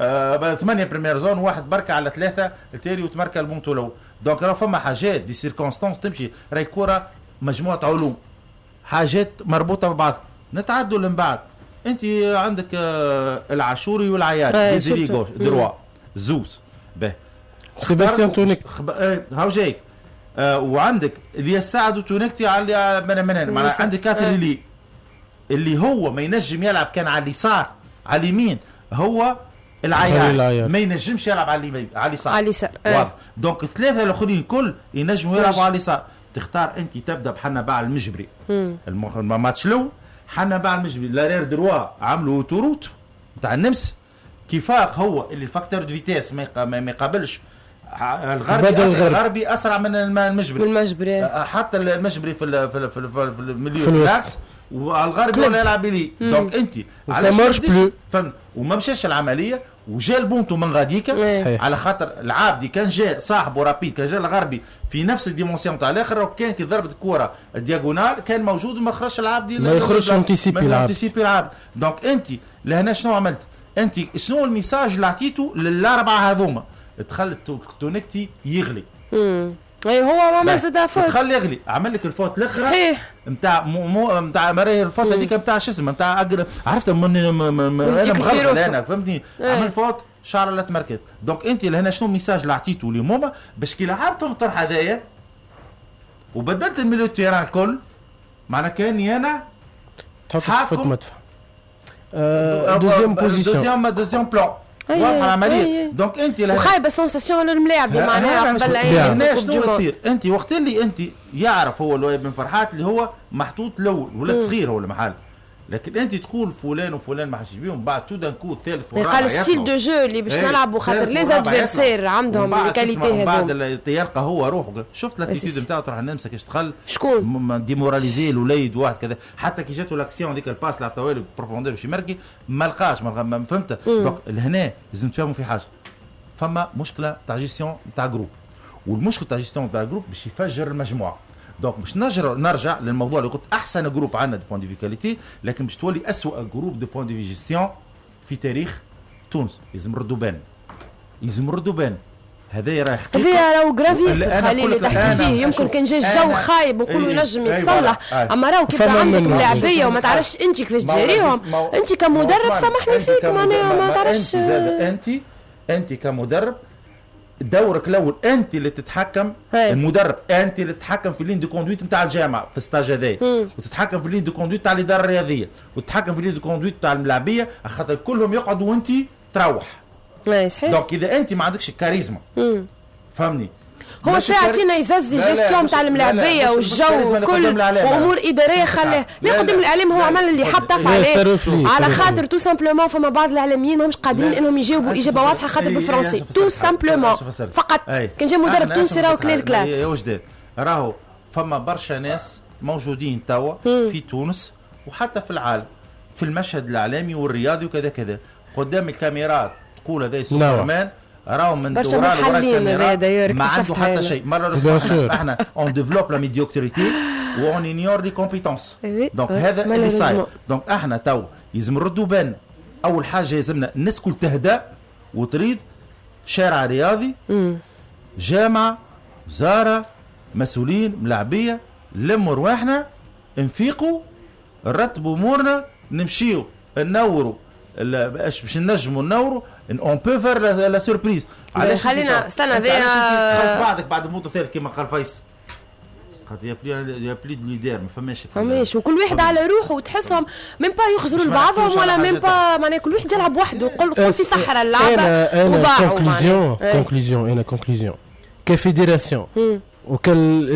8 بريمير زون واحد بركة على 3 التالي وتمركى البونتولو. دونك راه فما حاجات دي سيركونستانس تمشي، راهي كرة مجموعة علوم حاجات مربوطة ببعض. نتعدوا من بعد انت عندك العاشوري والعياد ديزيلي غوش دروا زوس به سيباستيان تونيك هاو جايك وعندك اللي يساعدوا تونيكتي على من معناها عندك كاتر اللي هو ما ينجم يلعب كان على اليسار على اليمين هو العيار ما ينجمش يلعب على اليسار واضح. دونك الثلاثه الاخرين كل ينجموا يلعبوا على اليسار. تختار انت تبدا بحنا باع المجبري الماتش لو حنا باع المجبري لارير دروا عملوا توروت نتاع النمس كيفاق هو اللي الفاكتور دو فيتيس ما يقابلش الغربي اسرع من المجبري حتى المجبري في المليون بالعكس والغربي ولا يلعب لي. دونك انت علاش فهمت وما مشاش العمليه وجا البونتو من غاديك على خاطر العابدي كان جاء صاحبه رابيد كان جاء الغربي في نفس الديمونسيون تاع الاخر وكان كي ضربت الكره الدياغونال كان موجود وما خرجش العابدي ما يخرجش انتيسيبي العابد. دونك انت لهنا شنو عملت انت شنو الميساج اللي عطيته للاربعه هذوما دخلت تونيكتي يغلي اي هو عمل زاد فوت خلي يغلي عمل لك الفوت الاخر صحيح نتاع نتاع مريه الفوت هذيك نتاع شو اسمه نتاع عرفت انا مغلط انا فهمتني عمل فوت شعر لا تمركز. دونك انت لهنا شنو الميساج اللي عطيته لموما باش كي لعبتهم الطرح هذايا وبدلت الميليو تيران الكل معناها كاني انا تحط فوت مدفع دوزيام بوزيسيون دوزيام بلان واضحه العمليه. دونك انت وخايبه سونساسيون للملاعب معناها قبل هنا شنو يصير انت وقت اللي انت يعرف هو الوهيب بن فرحات اللي هو محطوط الاول ولد صغير هو المحل لكن انت تقول فلان وفلان ما حدش بيهم بعد تو دانكو الثالث والرابع قال ستيل دو جو اللي باش نلعبوا خاطر لي زادفيرسير عندهم الكاليتي هذوما بعد يلقى هو روحه شفت لاتيتود نتاعو تروح نمسك يشتغل شكون ديموراليزي الوليد واحد كذا حتى كي جاتو لاكسيون ديك الباس اللي عطاوها له بروفوندور باش يمركي ما لقاش ما فهمت. دونك لهنا لازم تفهموا في حاجه فما مشكله تاع جيستيون تاع جروب والمشكله تاع جيستيون تاع جروب باش يفجر المجموعه. دونك باش نرجع للموضوع اللي قلت احسن جروب عندنا دو بوين دو في كاليتي لكن باش تولي اسوء جروب دو بوين دو في جيستيون في تاريخ تونس. لازم نردوا بان هذا رايح هذا راهو غرافيس خليل اللي تحكي فيه يمكن كان جا الجو خايب ونقولوا ينجم يتصلح اما راهو كيف عندك لاعبيه وما تعرفش انت كيفاش تجاريهم انت كمدرب سامحني فيك ما تعرفش انت كمدرب دورك الاول انت اللي تتحكم المدرب انت اللي تتحكم في اللين دو كوندويت نتاع الجامعه في الستاج هذايا وتتحكم في اللين دو كوندويت تاع الاداره الرياضيه وتتحكم في اللين دو كوندويت تاع الملاعبيه خاطر كلهم يقعدوا وانت تروح. صحيح. دونك اذا انت ما عندكش الكاريزما فهمني هو ساعتين يزز الجيستيون تاع الملاعبيه والجو وكل وامور اداريه خلاه لا يقدم الاعلام هو عمل اللي حاب طاف عليه على خاطر تو سامبلومون فما بعض الاعلاميين ماهمش قادرين انهم يجاوبوا اجابه واضحه خاطر بالفرنسي تو سامبلومون فقط كان جا مدرب تونسي راهو كلير كلات يا وجدان راهو فما برشا ناس موجودين توا في تونس وحتى في العالم في المشهد الاعلامي والرياضي وكذا كذا قدام الكاميرات تقول هذا سوبرمان راهو من دوران ورا الكاميرا ما عنده حتى شيء. مره احنا اون ديفلوب لا ميديوكتريتي وون انيور لي كومبيتونس. دونك هذا اللي صاير. دونك احنا تو لازم نردوا بان اول حاجه لازمنا الناس كل تهدأ وتريد شارع رياضي جامعه وزاره مسؤولين ملاعبيه لموا رواحنا نفيقوا نرتبوا امورنا نمشيو ننوروا باش نجموا ننوروا اون بو فير لا سوربريز. علاش خلينا استنى ذا بعدك بعد الموضوع الثالث كما قال فايس خاطر يا بلي دو ليدر ما فماش وكل واحد على روحه وتحسهم ميم با يخزروا لبعضهم ولا ميم با معناها كل واحد يلعب وحده قلت في صحراء اللعبه وضاعوا كونكلوزيون كفيدراسيون وكان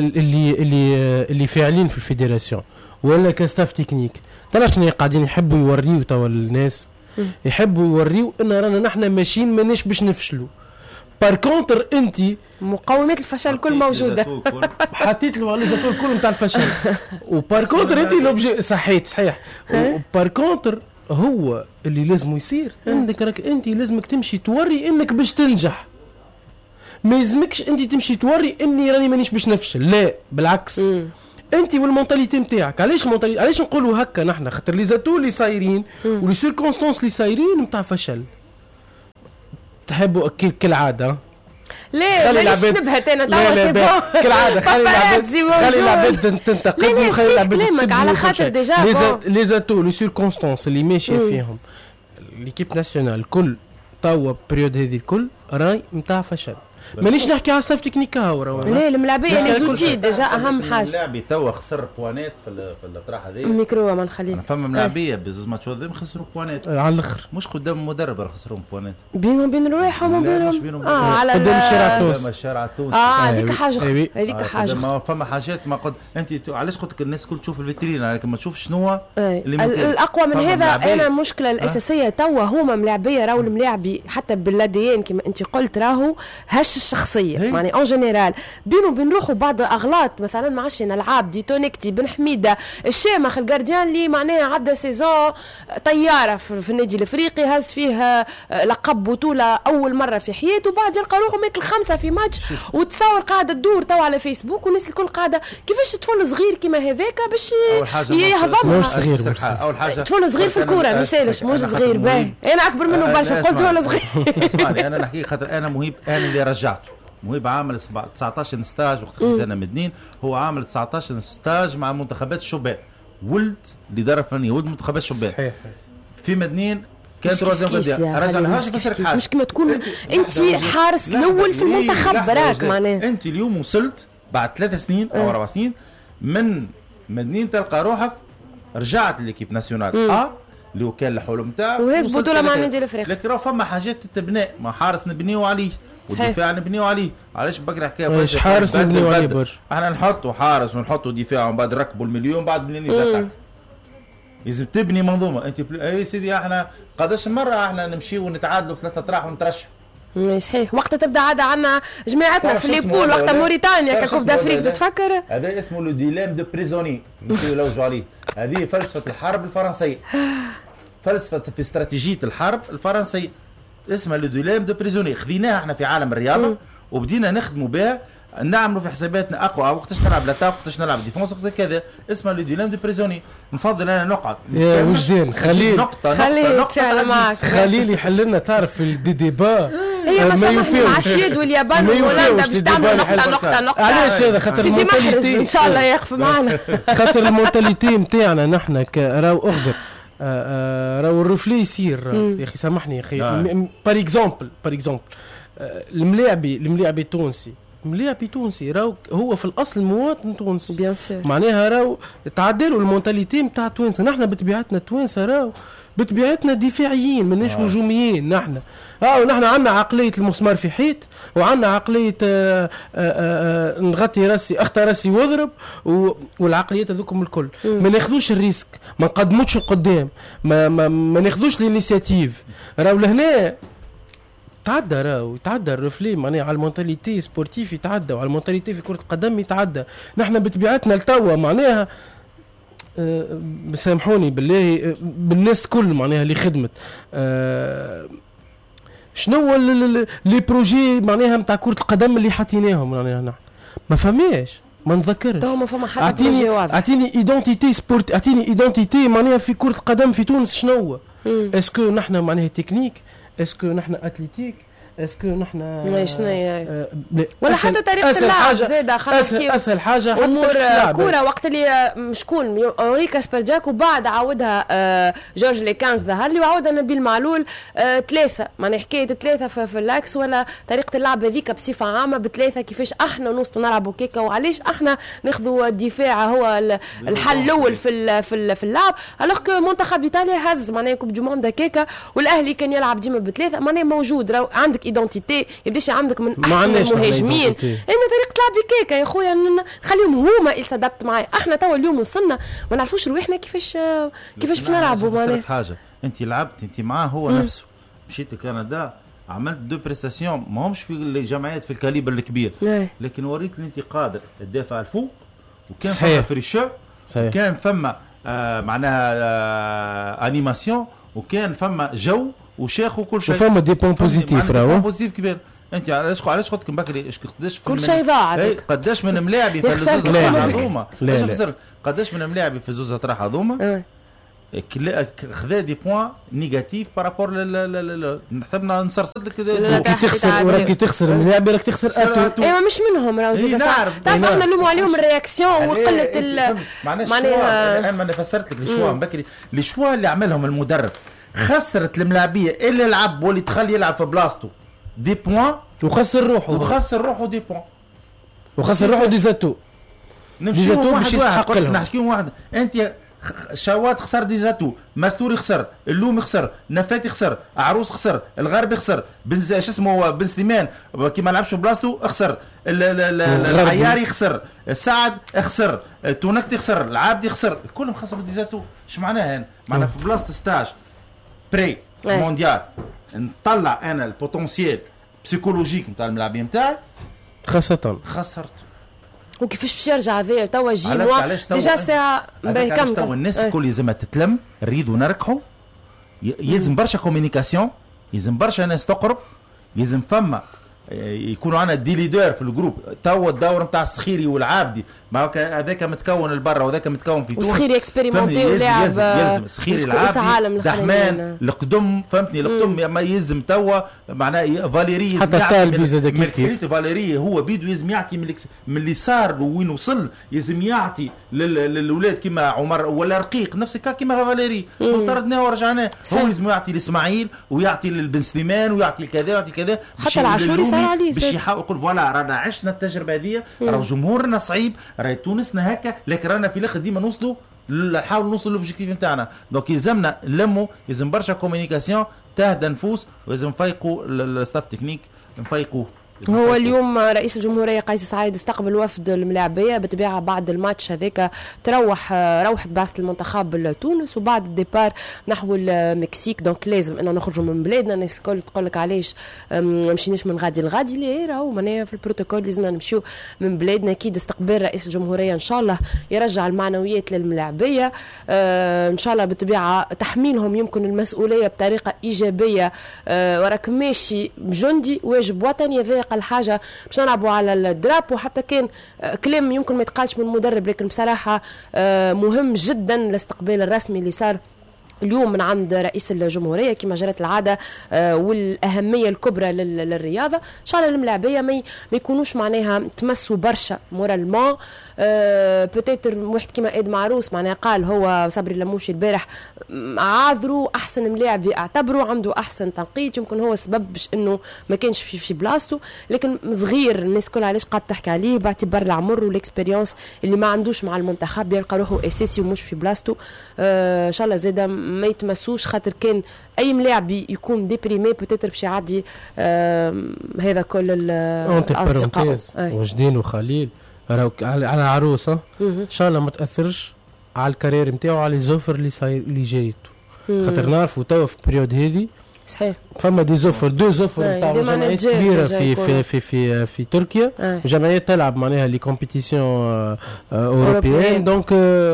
اللي فاعلين في الفيدراسيون ولا كستاف تكنيك ترى شنو قاعدين يحبوا يوريوا توا الناس يحبوا يوريوا ان رانا نحن ماشيين ماناش باش نفشلوا. بار كونتر انت مقومات الفشل كل موجوده حطيت له على زاتور كل نتاع الفشل وبار كونتر انت لوبجي صحيح وبار كونتر هو اللي لازم يصير عندك راك انت لازمك تمشي توري انك باش تنجح ما يلزمكش انت تمشي توري اني راني مانيش باش نفشل لا بالعكس انت والمونتاليتي نتاعك. علاش نقولوا هكا نحن خاطر لي زاتو اللي صايرين ولي سيركونستانس اللي صايرين نتاع فشل تحبوا كالعاده لا مانيش نبهت انا توا كالعاده خلي العباد تنتقد وخلي العباد تسب على خاطر ديجا لي زاتو لي سيركونستانس اللي ماشيه فيهم ليكيب ناسيونال كل توا بريود هذه الكل راي نتاع فشل. مانيش نحكي على الصيف تكنيكا هو لا الملاعبيه لي زوتي ديجا اهم حاجه. اللاعبي توا خسر بوانات في الاطراح هذه الميكرو ما نخليه. فما ملاعبيه بزوز ماتشات خسروا بوانات على الاخر مش قدام المدرب خسروا بوانات بينهم وبين رواحهم وبينهم على قدام الشارع التونسي. هذيك حاجه هذيك حاجه ما فما حاجات ما قد انت علاش قلت لك الناس الكل تشوف الفيترين لكن ما تشوفش شنو اللي الاقوى من هذا. انا المشكله الاساسيه توا هما ملاعبيه راهو الملاعبي حتى باللاديين كما انت قلت راهو هش الشخصيه يعني اون جينيرال بينه وبين روحه بعض اغلاط مثلا ما عادش العاب دي تونيكتي بن حميده الشامخ الجارديان اللي معناها عدى سيزون طياره في النادي الافريقي هز فيه لقب بطوله اول مره في حياته وبعد يلقى روحه ماكل 5 في ماتش وتصور قاعده تدور تو على فيسبوك والناس الكل قاعده كيفاش طفل صغير كيما هذاك باش يهضمها. مش صغير اول حاجه طفل صغير في الكوره ما يسالش مش صغير باهي انا اكبر منه برشا قلت ولا صغير. اسمعني انا نحكي خاطر انا مهيب انا اللي رجعته مهيب عامل 19 ستاج وقت خديت انا مدنين هو عامل 19 ستاج مع منتخبات الشباب ولد لدرجه فنيه ولد منتخبات الشباب صحيح في مدنين كانت روزان غدير رجع لهاش فسرك حاجه مش كما تكون انت حارس الاول في المنتخب براك معناها انت اليوم وصلت بعد 3 سنين او 4 سنين من مدنين تلقى روحك رجعت ليكيب ناسيونال اللي هو كان الحلم نتاعو وهز بطوله مع النادي الافريقي. لكن راه فما حاجات تتبنى ما حارس نبنيو عليه والدفاع نبنيو عليه. علاش بكري حكايه مش حارس نبنيو عليه برشا احنا نحطوا حارس ونحطوا دفاع ومن بعد نركبوا المليون بعد منين يدقق لازم تبني منظومه. انت اي سيدي احنا قداش مره احنا نمشيو ونتعادلوا في 3 اطراح ونترشحوا صحيح وقت تبدا عاد عندنا جماعتنا في ليبول وقت موريتانيا ككوب دافريك تتفكر هذا اسمه لو ديلام دو بريزوني نمشيو نلوجوا عليه. هذه فلسفه الحرب الفرنسيه فلسفه في استراتيجيه الحرب الفرنسيه اسمها لو ديلام دو بريزوني خذيناها احنا في عالم الرياضه وبدينا نخدموا بها نعملوا في حساباتنا اقوى وقتاش نلعب لاتا وقتاش نلعب ديفونس وقت كذا اسمها لو ديلام دو بريزوني. نفضل انا نقعد يا وجدان خليل نقطه معك خليل يحل لنا تعرف في الديبا هي مسافه مع السويد واليابان وهولندا باش تعمل نقطه علاش هذا خاطر سيدي محرز ان شاء الله يخفى معنا خاطر المونتاليتي نتاعنا نحن راهو اغزر راهو الرفلي يصير يا اخي سامحني يا اخي بار اكزومبل الملاعبي التونسي ملاعبي تونسي راهو هو في الاصل مواطن تونسي معناها راهو تعدلوا المونتاليتي نتاع التوانسه. نحن بطبيعتنا التوانسه راهو بطبيعتنا دفاعيين ماناش هجوميين. نحن ونحن عندنا عقليه المسمار في حيط وعندنا عقليه نغطي راسي اخطى راسي واضرب والعقليات هذوكم الكل ما ناخذوش الريسك ما نقدموش القدام ما ناخذوش الانيشيتيف. راهو لهنا يتعدى الرفلي معناها على المونتاليتي سبورتيف يتعدى وعلى المونتاليتي في كرة القدم يتعدى. نحن بطبيعتنا لتوا معناها سامحوني بالله بالناس كل معناها اللي خدمت شنو لي بروجي معناها نتاع كرة القدم اللي حاطيناهم معناها نحن ما فماش ما نذكرش تو ما فما حتى بروجي واضح. اعطيني ايدونتيتي سبورت اعطيني ايدونتيتي معناها في كرة القدم في تونس شنو اسكو نحن معناها تكنيك اسكو نحن اتليتيك اسكو نحن ولا حتى طريقه اللعب زاده اسهل حاجه امور كوره وقت اللي شكون اوري كاسبرجاك وبعد عاودها جورج لي 15 ظهر لي وعاودها نبيل معلول 3 معناها حكايه 3 في اللاكس ولا طريقه اللعب هذيك بصفه عامه ب3 كيفاش احنا نوصلوا نلعبوا كيكا وعلاش احنا ناخذوا الدفاع هو الحل الاول في اللعب الوغ كو منتخب ايطاليا هز معناها كوب دو موند كيكا والاهلي كان يلعب ديما ب3 معناها موجود عندك ايدونتيتي يبداش عندك من احسن المهاجمين انا طريقه لعبي كيكا يا خويا خليهم هما يصدبت معايا. احنا توا اليوم وصلنا ما نعرفوش روحنا كيفاش باش نلعبوا معناها حاجه انت لعبت انت معاه هو نفسه مشيت كندا عملت 2 بريستاسيون ما همش في الجمعيات في الكاليبر الكبير لكن وريت اللي انت قادر تدافع الفوق وكان فما فريشو وكان فما معناها انيماسيون وكان فما جو وشيخ وكل شيء وفما دي بون بوزيتيف راهو بوزيتيف كبير. انت علاش قلت لك بكري قداش كل شيء ضاع قداش من ملاعبي في زوز اطراح هذوما قداش من ملاعبي في زوز اطراح هذوما خذا دي بوان نيجاتيف بارابور حسبنا نسرسل لك كي تخسر الملاعب راك تخسر اتو. ايوا مش منهم راهو زيد تعرف احنا نلوموا عليهم الرياكسيون وقله معناها انا فسرت لك الشوا بكري الشوا اللي عملهم المدرب خسرت الملاعبيه اللي لعب واللي دخل يلعب في بلاصتو دي بوان وخسر روحه دي بوان وخسر روحه دي زاتو باش يستحق لهم. نحكيهم واحد انت شوات خسر دي زاتو، ماستوري خسر، اللومي خسر، نفاتي خسر، عروس خسر، الغربي خسر، شو اسمه بن سليمان كي ما لعبش بلاصتو خسر، العياري خسر، سعد خسر، تونكتي خسر، العابدي خسر، كلهم خسروا دي زاتو. ايش معناها؟ معناها في بلاصه ستاج بري مونديال نطلع انا البوتنسيال بسيكولوجيك نتاع الملاعبين نتاعي خسرت. وكيفاش باش يرجع هذايا توا جي موا ديجا ساعه باهي كم توا الناس الكل لازم تتلم، نريدوا نركحوا، يلزم برشا كوميونيكاسيون، يلزم برشا ناس تقرب، يلزم فما يكونوا عندنا دي ليدر في الجروب. توا الدور نتاع السخيري والعابدي هذاك متكون لبرا وهذاك متكون في تونس، والسخيري اكسبيريمونتي ولاعب يلزم السخيري العابدي دحمان القدم فهمتني القدم ما يلزم توا معناها فاليري حتى الطالب زاد كيف فاليري هو بيدو يلزم يعطي من اللي صار وين وصل، يلزم يعطي للاولاد كيما عمر ولا رقيق نفس كيما فاليري طردناه ورجعناه. هو يلزم يعطي لاسماعيل ويعطي لبن سليمان ويعطي كذا ويعطي كذا حتى العاشوري باش يحاول يقول فوالا رانا عشنا التجربه هذه، راه جمهورنا صعيب، راهي تونسنا هكا، لكن رانا في الاخر ديما نحاول نوصلوا للوبجيكتيف نتاعنا. دونك يلزمنا نلموا، يلزم برشا كوميونيكاسيون تهدى نفوس، ولازم نفيقوا الستاف تكنيك نفيقوا. هو اليوم رئيس الجمهورية قيس سعيد استقبل وفد الملاعبية بالطبيعة بعد الماتش هذاك روحت بعثة المنتخب لتونس وبعد الديبار نحو المكسيك. دونك لازم انه نخرجوا من بلادنا. الناس الكل تقول لك علاش مشيناش من غادي لغادي، ليه راهو معناها في البروتوكول لازم نمشيو من بلادنا. اكيد استقبال رئيس الجمهورية ان شاء الله يرجع المعنويات للملاعبية ان شاء الله. بالطبيعة تحميلهم يمكن المسؤولية بطريقة ايجابية، وراك ماشي بجندي واجب وطني. هذا أقل حاجة باش نلعبوا على الدراب، وحتى كان كلام يمكن ما يتقالش من المدرب، لكن بصراحة مهم جدا الاستقبال الرسمي اللي صار اليوم من عند رئيس الجمهورية كما جرت العادة، والأهمية الكبرى للرياضة. إن شاء الله الملاعبية ما يكونوش معناها تمسوا برشا مورالمون. بوتيتر واحد كما إد معروس معناها قال هو صبري لموشي البارح عاذروا أحسن ملاعب اعتبروا عنده أحسن تنقيط، يمكن هو سبب باش إنه ما كانش في بلاصته، لكن صغير الناس كل علاش قاعد تحكي عليه باعتبار العمر والإكسبيرينس اللي ما عندوش مع المنتخب يلقى روحه أساسي ومش في بلاصته. إن شاء الله زادا ما يتمسوش، خاطر كان اي ملاعب يكون ديبريمي بوتيتر باش يعدي هذا كل الاصدقاء وجدين وخليل راهو على عروسه ان شاء الله ما تاثرش على الكارير نتاعو على زوفر اللي جايته، خاطر نعرفوا توا في البريود هذه صحيح فما دو زوفر نتاع جمعيات كبيره في تركيا، جمعيات تلعب معناها لي كومبيتيسيون اوروبيين. دونك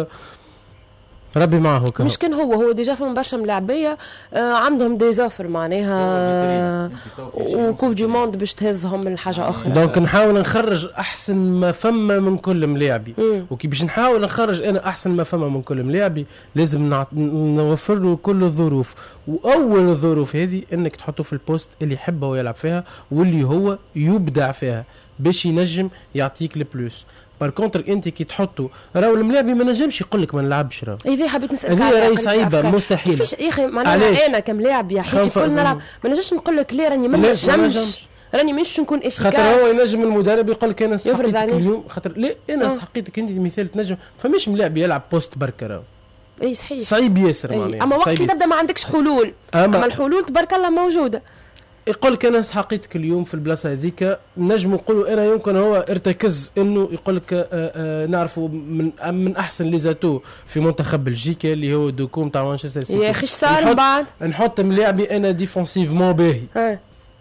ربي معه مش كان هو ديجا فما برشا ملاعبيه عندهم دي زوفر معناها وكوب دي موند باش تهزهم من حاجه اخرى. دونك نحاول نخرج احسن ما فما من كل ملاعبي، وكي باش نحاول نخرج انا احسن ما فما من كل ملاعبي لازم نوفر له كل الظروف. واول الظروف هذه انك تحطه في البوست اللي يحبه ويلعب فيها واللي هو يبدع فيها باش ينجم يعطيك البلوس. باركونتر انت كي تحطوا راهو الملاعبي ما نجمش يقول لك ما نلعبش، راهو اذا حبيت نسالك هذه راهي صعيبه مستحيل. كيفاش يا اخي معناها انا كملاعب يا حياتي كل نلعب ما نجمش نقول لك لا راني ما نجمش، راني مش نكون افيكاس. خاطر هو ينجم المدرب يقول لك انا استحقيتك اليوم، خاطر لا انا استحقيتك انت مثال تنجم. فماش ملاعب يلعب بوست بركه راهو اي صحيح صعيب ياسر معناها. اما وقت كي تبدا ما عندكش حلول، اما الحلول تبارك الله موجوده. يقول لك انا استحقيتك اليوم في البلاصه هذيك، نجم نقولوا انا يمكن هو ارتكز انه يقول لك نعرفوا من احسن لي زاتو في منتخب بلجيكا اللي هو دوكوم تاع مانشستر سيتي. يا اخي صار بعد نحط ملاعبي انا ديفونسيفمون باهي،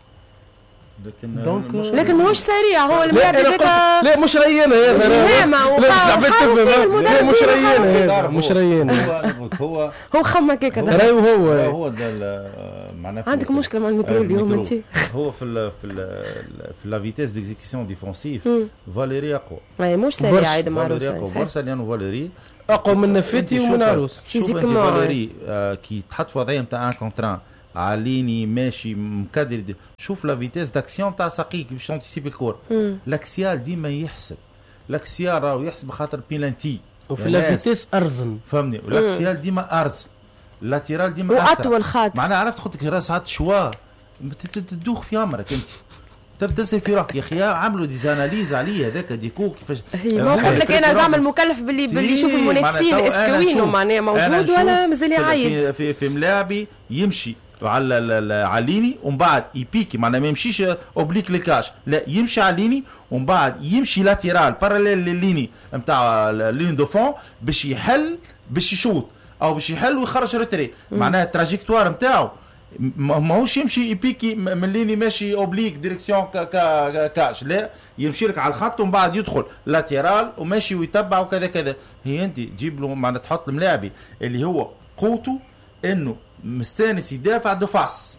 لكن ماهوش سريع هو الملاعب هذاك. لا مش ريانه هذا، لا مش لعبت تفهم، لا مش ريانه هذا، مش ريانه هو خمك هيك راهو هو عندك مشكله مع الميكرو اليوم انت. هو في لا فيتيس ديكزيكسيون ديفونسيف فاليري اقوى. مش سريع عيد معروف برشا لانه فاليري اقوى من نفيتي ومن عروس. شوف انت فاليري كي تحط في وضعيه نتاع ان كونتران عليني ماشي مكدر، شوف لا فيتيس داكسيون تاع ساقيك باش تنتيسيبي الكور. لاكسيال ديما يحسب، لاكسيال راهو يحسب خاطر بيلانتي وفي لا فيتيس ارزن فهمني، ولاكسيال ديما ارز، اللاتيرال ديما اسرع واطول خاطر. معناها عرفت خدك راس ساعات شوا تدوخ في عمرك انت تبدا تسال في روحك يا اخي عملوا ديزاناليز عليه هذاك ديكو كيفاش. ما قلت لك انا زعما المكلف باللي يشوف المنافسين اسكوينو معناها موجود ولا مازال يعيط في ملاعبي يمشي على ليني ومن بعد يبيكي، معناها ما يمشيش اوبليك للكاش، لا يمشي على ليني ومن بعد يمشي لاتيرال باراليل للليني نتاع لين دو فون باش يحل باش يشوط او باش يحل ويخرج روتري. معناها التراجيكتوار نتاعو ماهوش يمشي يبيكي من ليني ماشي اوبليك ديريكسيون كاش، لا يمشي لك على الخط ومن بعد يدخل لاتيرال وماشي ويتبع وكذا كذا. هي انت تجيب له معناها تحط الملاعبي اللي هو قوته انه مستانس يدافع دو فاس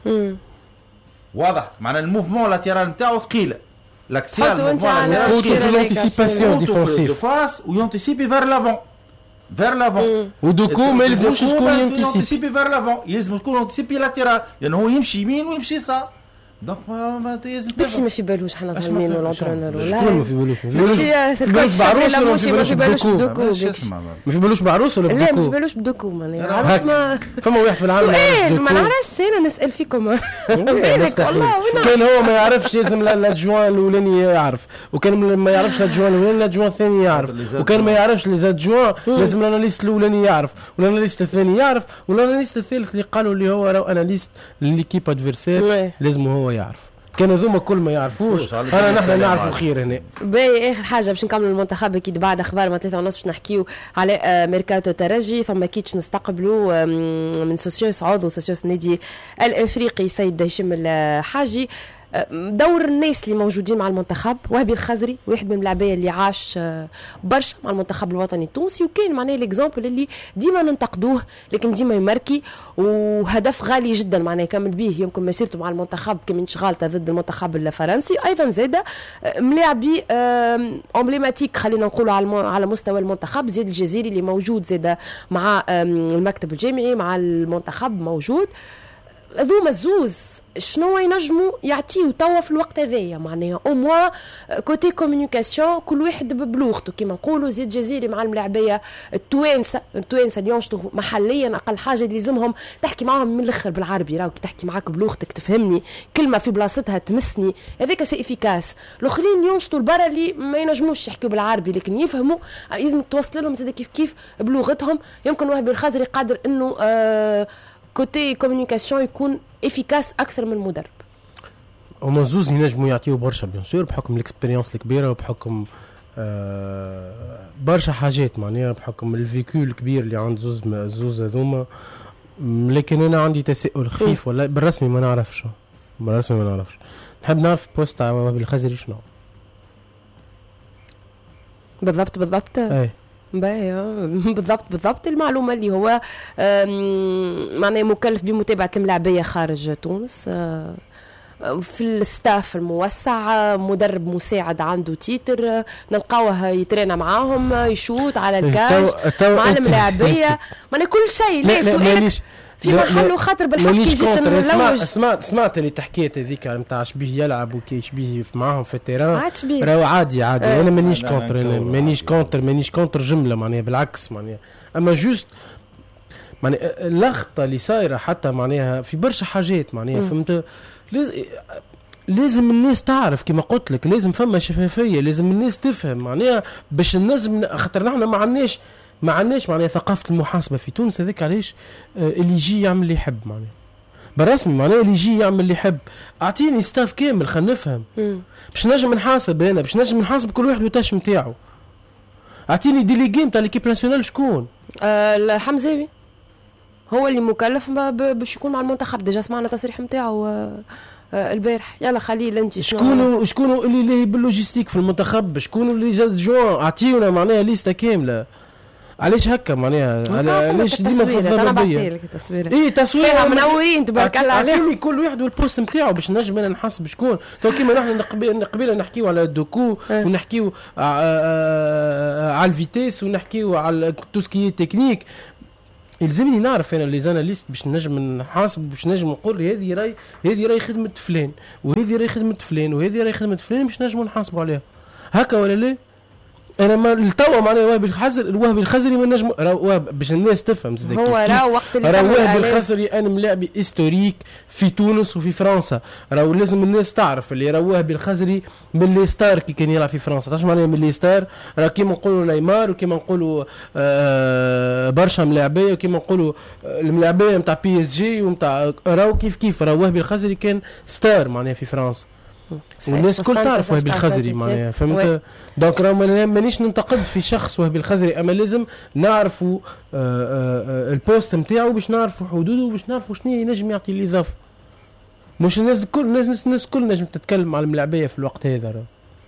واضح، معناها الموفمون لاتيرال نتاعو ثقيله، لاكسيال موفمون في الانتيسيباسيون ديفونسيف دو فاس ويونتيسيبي فير لافون vers l'avant. ودوكو ما يلزمش يكون ينتسيبي vers l'avant، يلزم يكون ينتسيبي لاتيرال لانه هو يمشي يمين ويمشي يسار. دونك ما يلزم داكشي ما في بالوش حنا ظالمين والونترونور ولا شكون ما في بالوش؟ في بالوش بعروس ولا ما في بالوش بدوكو؟ ما في بالوش بعروس ولا بدوكو؟ لا ما في بالوش بدوكو معناها عروس ما فما واحد في العالم سؤال ما نعرفش انا نسال فيكم بالك والله كان هو ما يعرفش لازم الادجوان الاولاني يعرف، وكان ما يعرفش الادجوان الاولاني الادجوان الثاني يعرف، وكان ما يعرفش لي زادجوان لازم الاناليست الاولاني يعرف والاناليست الثاني يعرف والاناليست الثالث اللي قالوا اللي هو راهو اناليست لليكيب ادفيرسير لازم هو يعرف. كانوا ذوما كل ما يعرفوش انا نحن نعرفوا خير هنا. باهي اخر حاجه باش نكملوا المنتخب اكيد بعد اخبار ما 3:30 باش نحكيو على ميركاتو ترجي. فما كيتش نستقبلوا من سوسيوس عضو سوسيوس النادي الافريقي سيد هشام الحاجي. دور الناس اللي موجودين مع المنتخب، وهبي الخزري واحد من اللاعبين اللي عاش برشا مع المنتخب الوطني التونسي، وكان معناه الاكزامبل اللي ديما ننتقدوه لكن ديما يماركي وهدف غالي جدا معناه يكمل به يمكن مسيرته مع المنتخب كم انشغالته ضد المنتخب الفرنسي. ايضا زاده ملاعبي امبليماتيك خلينا نقولوا على مستوى المنتخب، زيد الجزيري اللي موجود زاده مع المكتب الجامعي مع المنتخب موجود. ذوما الزوز شنو ينجموا يعطيو توا في الوقت هذايا معناها او موا كوتي كومونيكاسيون كل واحد بلغته كيما نقولوا. زيد جزيري مع الملاعبيه التوانسه اللي ينشطوا محليا اقل حاجه يلزمهم تحكي معاهم من الاخر بالعربي، راهو تحكي معاك بلغتك تفهمني كلمه في بلاصتها تمسني هذاك سي افيكاس. الاخرين ينشطوا البرا اللي ما ينجموش يحكوا بالعربي لكن يفهموا لازم توصل لهم زاد كيف بلغتهم. يمكن وهبي الخزري قادر انه كوتي كومونيكاسيون يكون افيكاس اكثر من المدرب. هما زوز ينجموا يعطيو برشا بيان سور بحكم الاكسبيريونس الكبيره وبحكم برشا حاجات معناها بحكم الفيكو الكبير اللي عند زوز هذوما. لكن انا عندي تساؤل خفيف ولا بالرسمي ما نعرفش نحب نعرف بوست تاع بالخزري شنو بالضبط اي بالضبط المعلومه اللي هو معناه مكلف بمتابعه الملاعبيه خارج تونس في الستاف الموسع، مدرب مساعد عنده تيتر نلقاوه يترينا معاهم يشوت على الكاش مع الملاعبيه معناه كل شيء. لا سؤال في محله خاطر بالحق جيت نلوج. سمعت اللي تحكيت هذيك نتاع شبيه يلعب وكي شبيه معاهم في التيران راهو عادي انا مانيش كونتر جمله معناها بالعكس معناها اما جوست معناها اللخطه اللي صايره حتى معناها في برشا حاجات معناها فهمت. لازم الناس تعرف كما قلت لك لازم فما شفافيه، لازم الناس تفهم معناها باش نجم خاطر نحن ما عندناش معناها ثقافه المحاسبه في تونس. هذاك علاش اللي يجي يعمل اللي يحب معناها بالرسمي معناها اللي يجي يعمل اللي يحب. اعطيني ستاف كامل خلينا نفهم باش نجم نحاسب انا باش نجم نحاسب كل واحد والتاش نتاعو. اعطيني ديليغي نتاع ليكيب ناسيونال شكون؟ الحمزاوي هو اللي مكلف باش يكون مع المنتخب. ديجا سمعنا تصريح نتاعو البارح. يلا خليل انت شكونوا اللي باللوجيستيك في المنتخب، شكونوا اللي زاد جوان. اعطيونا معناها ليسته كامله. علاش هكا معناها علاش ديما في الضربيه اي تصوير منورين تبارك الله عليهم كل واحد والبوست نتاعو باش نجم انا نحس بشكون تو كيما نحن قبيله نحكيو على الدوكو ونحكيو على الفيتيس ونحكيو على تو سكي تكنيك يلزمني نعرف انا لي زاناليست باش نجم نحاسب باش نجم نقول هذه راي خدمه فلان وهذه راي خدمه فلان وهذه راي خدمه فلان باش نجموا نحاسبوا عليها هكا ولا لا. انا ما التوا معناها الوهبي الخزري ما نجم باش الناس تفهم زاد هو راه وقت اللي الوهبي الخزري انا ملاعبي هيستوريك في تونس وفي فرنسا راهو لازم الناس تعرف اللي راه وهبي الخزري من لي ستار كي كان يلعب في فرنسا تعرف معناها من لي ستار راه كيما نقولوا نيمار وكيما نقولوا برشا ملاعبيه وكيما نقولوا الملاعبيه نتاع بي اس جي ونتاع راهو كيف راه وهبي الخزري كان ستار معناها في فرنسا والناس الكل تعرف وهبي الخزري معناها فهمت دونك راه مانيش ننتقد في شخص وهبي الخزري اما لازم نعرفوا البوست نتاعو باش نعرفوا حدوده وباش نعرفوا شنو ينجم يعطي الاضافه مش الناس الكل نجم تتكلم على الملاعبيه في الوقت هذا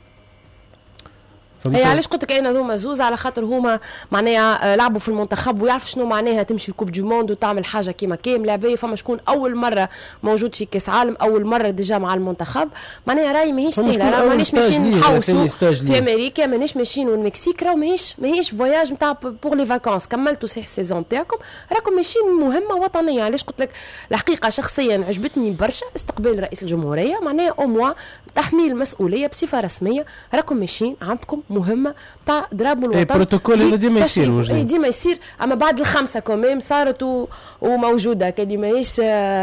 هي علاش قلت لك انا هما زوز على خاطر هما معناها لعبوا في المنتخب ويعرف شنو معناها تمشي الكوب دو موند وتعمل حاجه كيما كيم لاعبيه فما شكون اول مره موجود في كاس عالم اول مره ديجا مع المنتخب معناها راهي ماهيش سهله راه مانيش ماشيين نحوسوا في امريكا مانيش ماشيين والمكسيك راه ماهيش فواياج نتاع بور لي فاكونس كملتوا صحيح السيزون تاعكم راكم ماشيين مهمه وطنيه علاش قلت لك الحقيقه شخصيا عجبتني برشا استقبال رئيس الجمهوريه معناها او موا تحميل مسؤوليه بصفه رسميه راكم ماشيين عندكم مهمه تاع ضرب الوطن البروتوكول هذا ديما يصير ديما يصير اما بعد الخمسه كمان صارت وموجوده كدي ماهيش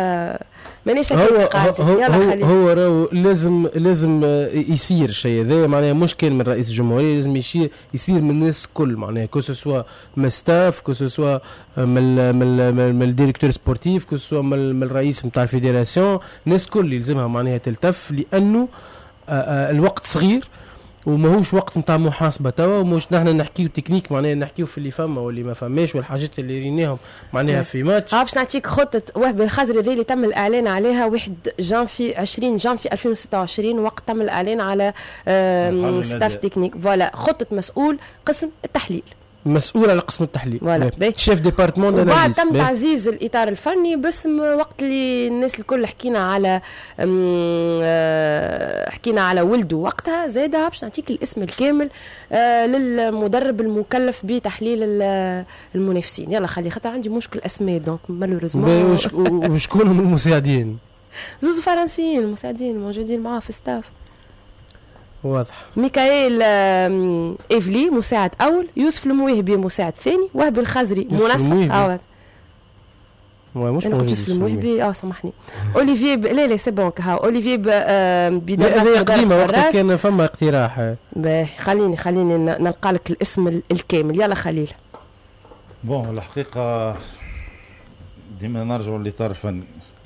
هو راهو لازم يصير الشيء هذا معناها مش كان من رئيس الجمهوريه لازم يصير من الناس الكل معناها كو سوا من ستاف كو سوا من الديريكتور سبورتيف كو سوا من الرئيس نتاع الفيدراسيون الناس الكل يلزمها معناها تلتف لانه الوقت صغير وماهوش وقت نتاع محاسبه توا ومش نحن نحكيو تكنيك معناها نحكيو في اللي فما واللي ما فماش والحاجات اللي ريناهم معناها في ماتش باش نعطيك خطه وهبي الخزري اللي تم الاعلان عليها 1 جانفي 20 جانفي 2026 وقت تم الاعلان على ستاف تكنيك فوالا خطه مسؤول قسم التحليل مسؤول على قسم التحليل شيف ديبارتمون داناليز وبعد تم تعزيز الاطار الفني باسم وقت اللي الناس الكل حكينا على ولده وقتها زادها باش نعطيك الاسم الكامل للمدرب المكلف بتحليل المنافسين يلا خلي خاطر عندي مشكل اسماء دونك مالوريزمون وشكون هم المساعدين زوز فرنسيين المساعدين موجودين معاه في ستاف واضح ميكائيل إيفلي مساعد أول يوسف الموهبي مساعد ثاني وهبي الخزري منسق مش موجود الموهبي سامحني أوليفيي لا سي بون كها أوليفيي بداية قديمة وقت كان فما اقتراح خليني نلقى لك الاسم الكامل يلا خليل بون الحقيقة ديما نرجعوا للإطار الفني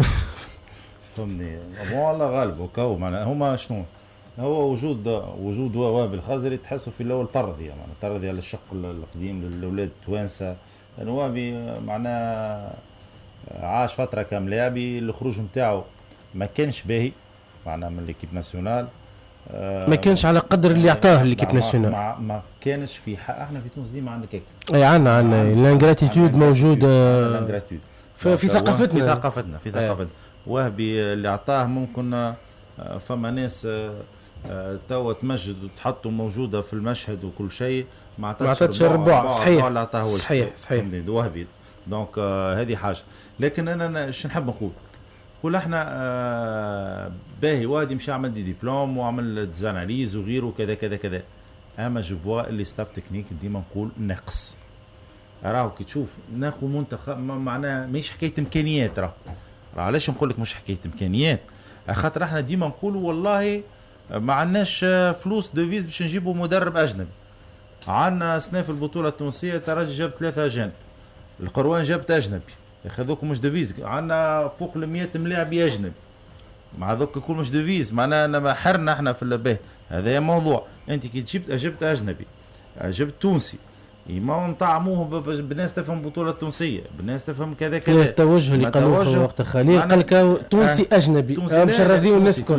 فهمني والله غالب وكاو معناها هما شنو هو وجود وهبي الخزري تحسوا في الاول طردي يعني طردي على الشق القديم للاولاد التوانسه لانه وهبي معناه عاش فتره كملاعبي الخروج نتاعو ما كانش باهي معناه من ليكيب ناسيونال ما كانش على قدر اللي عطاه ليكيب ناسيونال ما كانش في احنا في تونس ديما عندنا كيك اي عندنا الانغراتيتود موجوده في ثقافتنا في ثقافتنا وهبي اللي عطاه ممكن فما ناس توا تمجد وتحطوا موجوده في المشهد وكل شيء ما عطاتش ربع صحيح وهبي دونك هذه حاجه لكن انا ايش نحب نقول احنا باهي وادي مشى عمل دي دبلوم وعمل ديزاناليز وغيره كذا كذا كذا اما جو فوا اللي ستاف تكنيك ديما نقول ناقص راهو كي تشوف ناخذ منتخب معناها مش حكايه امكانيات راه علاش نقول لك مش حكايه امكانيات خاطر احنا ديما نقولوا والله ما عندناش فلوس دوفيز باش نجيبوا مدرب اجنبي عندنا سنه في البطوله التونسيه ترجي جاب 3 اجانب القروان جابت اجنبي هذوك مش دوفيز عندنا فوق ال 100 ملاعبي اجنبي مع هذوك كل مش دوفيز معناها انا حرنا احنا في اللباه هذا موضوع انت كي جبت اجنبي جبت تونسي ما نطعموه بالناس تفهم البطوله التونسيه بالناس تفهم كذا كذا التوجه اللي قالوه في وقت خليل قال لك تونسي اجنبي باش نرضيو الناس الكل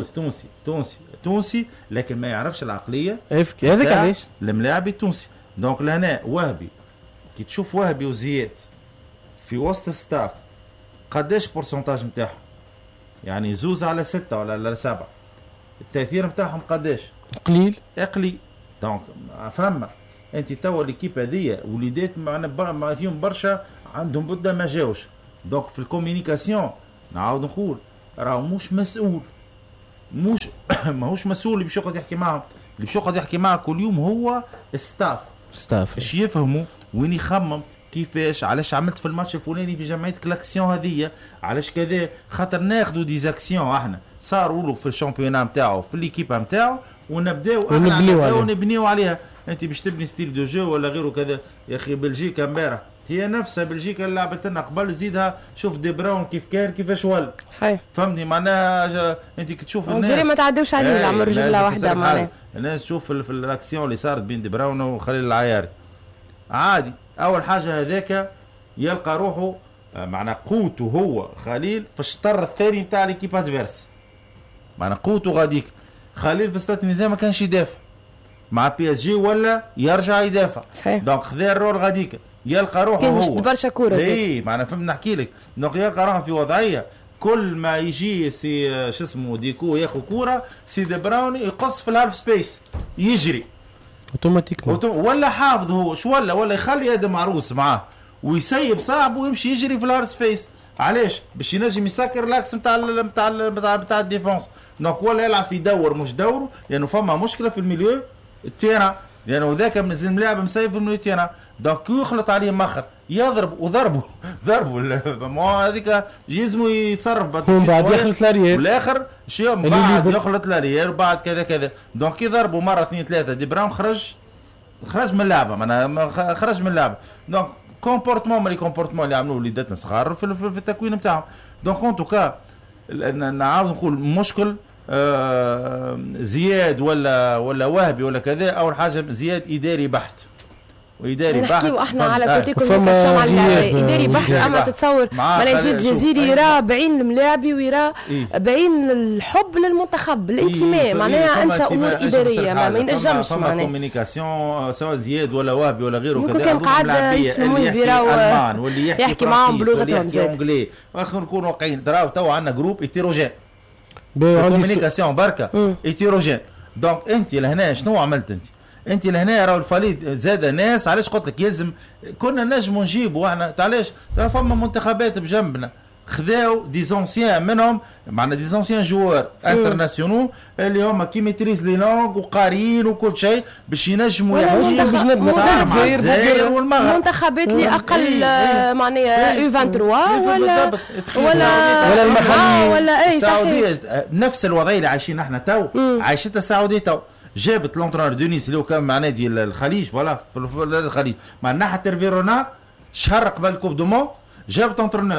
تونسي لكن ما يعرفش العقليه هذاك علاش الملاعب التونسي دونك لهنا وهبي كي تشوف وهبي وزياد في وسط الستاف قداش بورسنتاج نتاعهم؟ يعني 2 على 6 ولا على 7، التاثير نتاعهم قداش؟ قليل. دونك فما انت توا ليكيب هذيا وليدات معنا فيهم برشا عندهم بدا ما جاوش. دونك في الكوميونيكاسيون نعاود نقول راهو مش مسؤول، مش ماهوش مسؤول اللي باش يقعد يحكي معهم، اللي باش يقعد يحكي معه كل يوم هو ستاف باش يفهموا وين يخمم كيفاش، علاش عملت في الماتش الفلاني في جمعيتك الاكسيون هذيا، علاش كذا، خاطر ناخذوا ديزاكسيون احنا صاروا له في الشامبيونا نتاعو في ليكيبا نتاعو ونبداو نبنيو عليها. انت باش تبني ستيل دو جو ولا غيره كذا. يا اخي بلجيكا امبارح هي نفسها بلجيكا اللي لعبت لنا قبل، زيدها شوف دي براون كيف كان كيفاش ولد صحيح فهمني معناها. انت كتشوف الناس ما تعدوش عليه العمر جمله واحده معناها. الناس تشوف في الاكسيون اللي صارت بين دي براون وخليل العياري عادي. اول حاجه هذاك يلقى روحه معنى قوته هو خليل في الشطر الثاني نتاع ليكيب ادفيرس، معنى قوته غاديك. خليل في ستات النزاع ما كانش يدافع مع بي اس جي ولا يرجع يدافع صحيح. دونك خذا الرول غاديك يلقى روحه كان هو برشا كوره اي معنى فهمت نحكي لك. دونك يلقى روحه في وضعيه كل ما يجي سي شو اسمه ديكو ياخذ كوره سي دي براون يقص في الهاف سبيس يجري اوتوماتيكمون ولا حافظ هو شو ولا يخلي ادم عروس معاه ويسيب صاحبه ويمشي يجري في الهاف سبيس. علاش؟ باش ينجم يسكر لاكس نتاع الديفونس. دونك ولا يلعب في دور مش دوره لانه فما مشكله في الميليو التيران لانه ذاك منزل ملاعب مسيف في الميليو التيران. دونك يخلط عليه مخر يضرب وضربه ما هذيك يلزمو يتصرف من بعد يخلط لاريير والاخر شيء بعد يخلط لاريير وبعد كذا دونك يضربوا مره 2 3 دي براون خرج من اللعبه معناها خرج من اللعبه. دونك كومبورتمون اللي عملوه وليداتنا صغار في التكوين نتاعهم. دونك اون توكا نعاود نقول مشكل زياد ولا وهبي ولا كذا. اول حاجه زياد اداري بحت واداري بحت. نحكيو احنا على كوتي كوميونيكاسيون على اداري بحت. اما تتصور معناها زيد جزيري يرى بعين الملاعبي ويرى بعين الحب للمنتخب الانتماء معناها انسى امور اداريه ما ينجمش معناها كوميونيكاسيون سواء زياد ولا وهبي ولا غيره كذا. كان قاعد يسمعوا البيراو واللي يحكي معاهم بلغتهم زاد. واخر نكونوا واقعيين توا عندنا جروب ايتيروجين كوميونيكاسيون بركه ايتيروجين. دونك انت لهنا شنو عملت انت لهنا راهو الفريق زاد ناس. علاش قلت لك يلزم كنا نجموا نجيبوا احنا علاش فما منتخبات بجنبنا خذاو دي زونسيان منهم معنا دي زونسيان جوار انترناسيونال اللي هما كي ميتريز لي لونغ وقاريين وكل شيء باش ينجموا الجزائر والمغرب المنتخبات اللي اقل معناها يو 23 ولا المحليين ولا اي السعوديه نفس الوضعيه اللي عايشين احنا تو عايشتها السعوديه تو. جابت لونترونر دونيس اللي هو كان معناه ديال الخليج فوالا في الخليج مع ناحيه ترفيرونا شهر قبل الكوب دو مون جابت لونترونر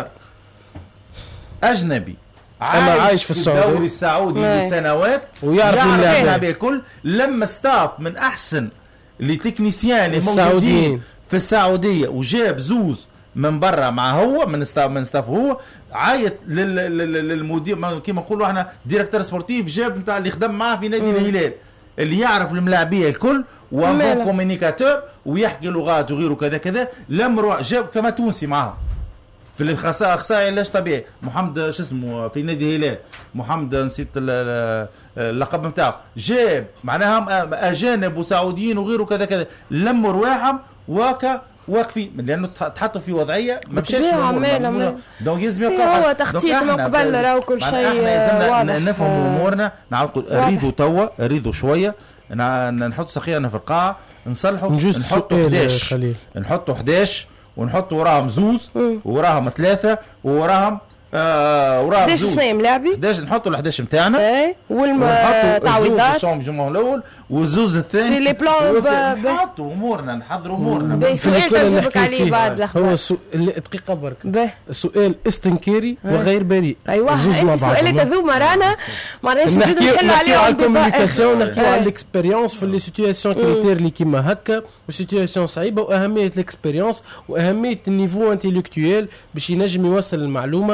اجنبي عايش في الدوري السعودي لسنوات ويعرف اللعبه الكل. لما ستاف من احسن لي تكنيسيان اللي موجودين في السعوديه وجاب زوز من برا مع هو من ستاف هو عايط للمدير كيما نقولوا احنا ديريكتور سبورتيف جاب نتاع اللي خدم معاه في نادي الهلال اللي يعرف الملاعبيه الكل وبون كومينيكاتور ويحكي لغات وغيره كذا كذا. لم جاب فما تونسي معاه في الاخصائي علاج طبيعي محمد شو اسمه في نادي الهلال محمد نسيت اللقب نتاعو. جاب معناها اجانب وسعوديين وغيره كذا كذا لموا رواحهم واقفين لانه تحطوا في وضعيه ما مشاش دونك لازم يبقى هو تخطيط من قبل راهو كل شيء واضح. نفهم امورنا نعاود نقول نريدوا شويه نحط سخينا في القاعه نصلحوا نحطوا 11 ونحطوا وراهم زوز وراهم 3 وراهم 11 سنه ملاعبي 11 نحطوا ال 11 نتاعنا والتعويضات الجمهور الاول والزوز الثاني في لي بلان نحطوا امورنا نحضروا امورنا. سؤال تجاوبك عليه بعد الاخبار هو دقيقه برك سؤال استنكاري وغير بريء. ايوه انت سؤالات هذوما رانا ما راناش نزيدوا نحلوا عليهم على الكوميونيكاسيون نحكيو على الاكسبيريونس في لي سيتوياسيون كريتير اللي كيما هكا وسيتوياسيون صعيبه واهميه الاكسبيريونس واهميه النيفو انتيليكتويال باش ينجم يوصل المعلومه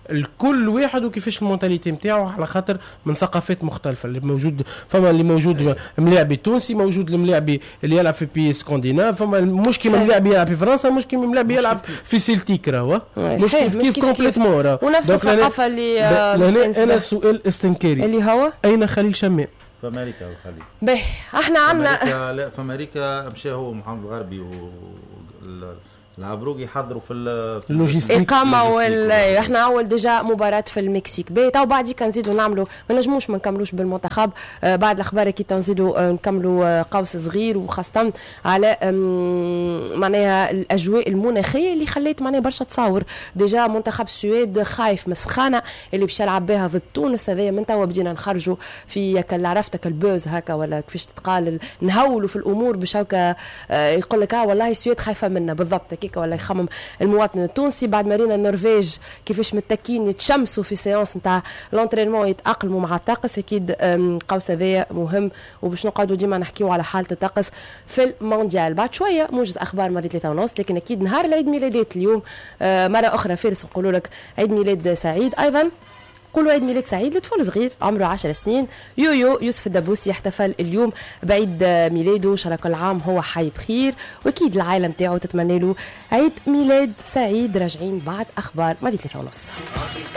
الكل واحد وكيفاش المونتاليتي نتاعو، على خاطر من ثقافات مختلفه اللي موجود. فما اللي موجود ملاعبي تونسي، موجود الملاعبي اللي يلعب في بي اسكندناف، فما مش كيما الملاعبي يلعب في فرنسا، مش كيما الملاعبي يلعب في سيلتيك راهو، مش كيف كومبليتمون راهو. ونفس الثقافه اللي انا سؤال استنكاري اللي هو اين خليل شمام؟ في امريكا وخليل. باهي احنا عندنا لا في امريكا مشى هو محمد الغربي العبروقي يحضروا في اللوجيستيك إقامة احنا أول ديجا مباراة في المكسيك بيتا، وبعد كان نزيدوا نعملوا ما نجموش ما نكملوش بالمنتخب بعد الأخبار كي تنزيدوا نكملوا قوس صغير، وخاصة على معناها الأجواء المناخية اللي خليت معناها برشا تصاور. ديجا منتخب السويد خايف من السخانة اللي باش يلعب بها ضد تونس، هذايا من توا بدينا نخرجوا في عرفتك البوز هكا ولا كيفاش تتقال، نهولوا في الأمور باش هكا يقول لك والله السويد خايفة منا بالضبط كيكا، ولا يخمم المواطن التونسي بعد ما رينا النرويج كيفاش متكين يتشمسوا في سيانس نتاع لونترينمون يتاقلموا مع الطقس. اكيد قوس هذايا مهم، وباش نقعدوا ديما نحكيوا على حاله الطقس في المونديال. بعد شويه موجز اخبار ماضي 3:30، لكن اكيد نهار العيد ميلادات اليوم مره اخرى فارس نقولوا لك عيد ميلاد سعيد. ايضا قولوا عيد ميلاد سعيد لطفل صغير عمره 10 سنين، يويو يوسف الدبوسي يحتفل اليوم بعيد ميلاده، ان شاء الله كل عام هو حي بخير، واكيد العائله نتاعو تتمنى له عيد ميلاد سعيد. راجعين بعد اخبار ماضي 3:30.